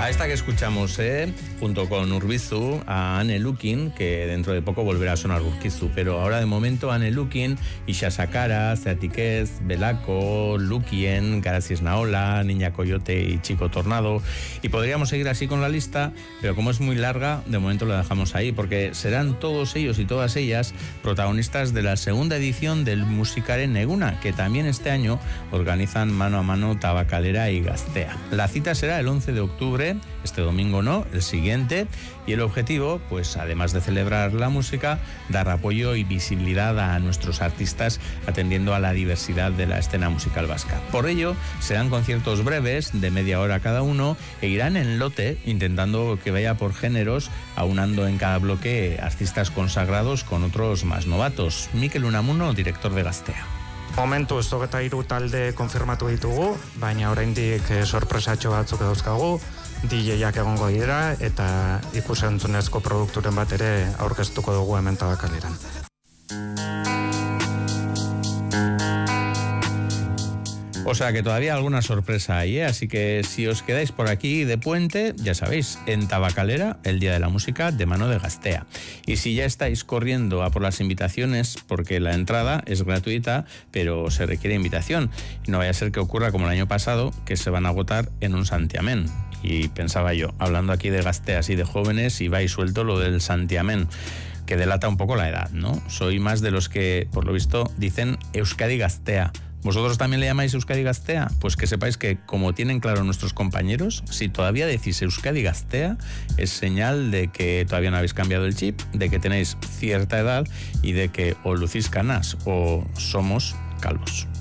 A esta que escuchamos, junto con Urbizu, a Ane Lukin, que dentro de poco volverá a sonar Urkizu, pero ahora de momento Ane Lukin, Isha Sakara, Seatiquez, Belaco, Lukien, Garasis Naola, Niña Coyote y Chico Tornado. Y podríamos seguir así con la lista, pero como es muy larga, de momento la dejamos ahí, porque serán todos ellos y todas ellas protagonistas de la segunda edición del Musikaren Eguna, que también este año organizan mano a mano Tabacalera y Gaztea. La cita será el 11 de octubre, este domingo no, el siguiente, y el objetivo, pues además de celebrar la música, dar apoyo y visibilidad a nuestros artistas atendiendo a la diversidad de la escena musical vasca. Por ello, serán conciertos breves, de media hora cada uno, e irán en lote, intentando que vaya por géneros, aunando en cada bloque artistas consagrados con otros más novatos. Mikel Unamuno, director de Gaztea. Momentu ez eta 3 talde konfirmatu ditugu, baina oraindik sorpresatxo batzuk dauzkagu, DJ-ak egongo dira eta ikusentzunezko produkturen bat ere aurkeztuko dugu hemen Tabakaleran. O sea que todavía alguna sorpresa hay, así que si os quedáis por aquí de puente, ya sabéis, en Tabacalera, el Día de la Música de mano de Gaztea. Y si ya estáis corriendo a por las invitaciones, porque la entrada es gratuita, pero se requiere invitación. Y no vaya a ser que ocurra como el año pasado, que se van a agotar en un santiamén. Y pensaba yo, hablando aquí de Gazteas y de jóvenes, y va y suelto lo del santiamén, que delata un poco la edad, ¿no? Soy más de los que, por lo visto, dicen Euskadi Gaztea. ¿Vosotros también le llamáis Euskadi Gaztea? Pues que sepáis que, como tienen claro nuestros compañeros, si todavía decís Euskadi Gaztea, es señal de que todavía no habéis cambiado el chip, de que tenéis cierta edad y de que o lucís canas o somos calvos.